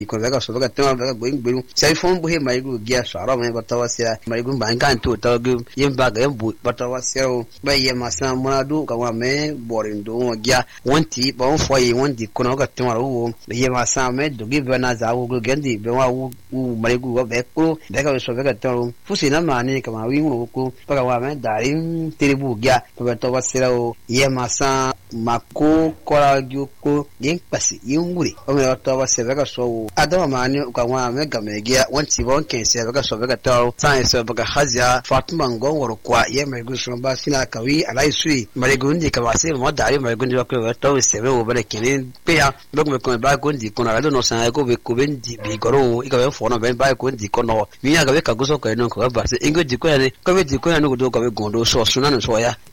con vega so vega tema vega buing sai phone bu he mai gu gia sara mai batawa sia mai gu ban kan tu ta gu yem ba ga bu batawa sia ba ye masa mona du ka wa me boring do gia wanti ba on fo ye wanti kono ga tema ru ye masa me du gi bana za gu gendi be wa u mai gu ga be ko vega so vega tema fusi na mani ka ma wi ngu ko ba ga wa me darin tiribu gia batawa sia ye masa mako kora gu ko yen pasi yunguri o me batawa sia vega so adama mani ka wa me ga me gia wanti bon ken sia vega so vega ta sai so vega hazia Fatima ngongoro kwa ye mai gu so ba sina ka wi alai sui mai gu ndi ka wase mo dari mai gu ndi ko to se we o bele kenin pe ya dok me ko ba gu ndi ko na no sa ko be ko ben di bi goro i ka we fo no ben ba ko ndi ko no mi ya ga we ka gu so ko no ko ba se ingo di ko ya ne ko we di ko ya no do ko we gondo so suna no so ya